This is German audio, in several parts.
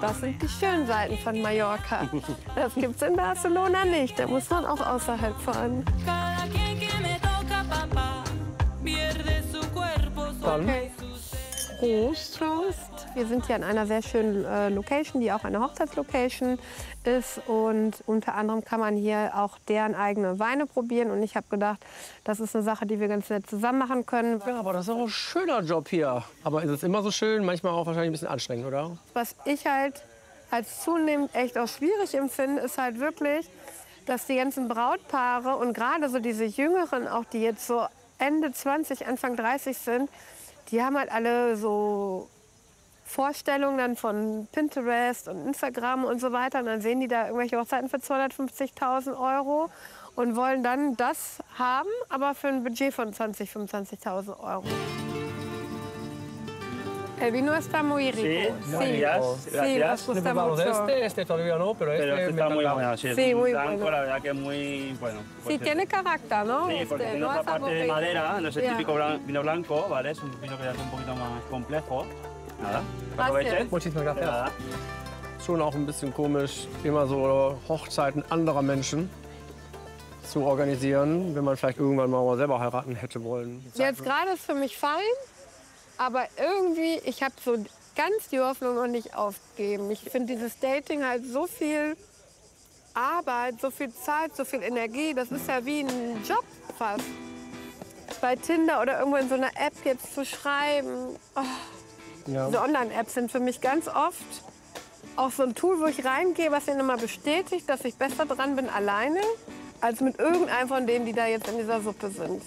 Das sind die schönen Seiten von Mallorca. Das gibt's in Barcelona nicht. Da muss man auch außerhalb fahren. Okay. Prost. Prost. Wir sind hier an einer sehr schönen Location, die auch eine Hochzeitslocation ist. Und unter anderem kann man hier auch deren eigene Weine probieren. Und ich habe gedacht, das ist eine Sache, die wir ganz nett zusammen machen können. Ja, aber das ist auch ein schöner Job hier. Aber ist es immer so schön? Manchmal auch wahrscheinlich ein bisschen anstrengend, oder? Was ich halt als zunehmend echt auch schwierig empfinde, ist halt wirklich, dass die ganzen Brautpaare und gerade so diese Jüngeren, auch die jetzt so Ende 20, Anfang 30 sind, die haben halt alle so Vorstellungen dann von Pinterest und Instagram und so weiter. Und dann sehen die da irgendwelche Hochzeiten für 250.000 € und wollen dann das haben, aber für ein Budget von 20.000, 25.000 €. El vino está muy rico. Sí, Sí, nos gusta mucho. Este todavía no, pero Pero este está muy bueno, sí, es Sí, un muy blanco, bueno. la verdad que muy bueno. Sí, tiene carácter, ¿no? Sí, porque tiene otra es algo parte de que- madera, no es el Ya. típico vino blanco, ¿vale? Es un vino que ya es un poquito más complejo. Nada, Gracias. aprovechen. Muchísimas De gracias. nada. Schon auch ein bisschen komisch, immer so Hochzeiten anderer Menschen zu organisieren, wenn man vielleicht irgendwann mal selber heiraten hätte wollen. Jetzt gerade ist für mich fein, aber irgendwie, ich habe so ganz die Hoffnung noch nicht aufgegeben. Ich finde dieses Dating halt so viel Arbeit, so viel Zeit, so viel Energie. Das ist ja wie ein Job fast. Bei Tinder oder irgendwo in so einer App jetzt zu schreiben. Oh, Ja. diese Online-Apps sind für mich ganz oft auch so ein Tool, wo ich reingehe, was mir immer bestätigt, dass ich besser dran bin alleine, als mit irgendeinem von denen, die da jetzt in dieser Suppe sind.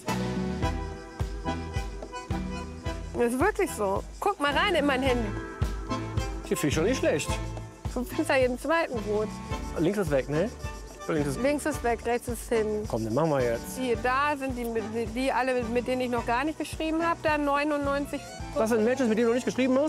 Das ist wirklich so. Guck mal rein in mein Handy. Hier finde ich schon nicht schlecht. Du findest ja jeden zweiten gut. Links ist weg, ne? Links ist... Links ist weg, rechts ist hin. Komm, den machen wir jetzt. Hier, da sind die alle, mit denen ich noch gar nicht geschrieben habe, da 99. Das sind Matches, mit denen du nicht geschrieben hast?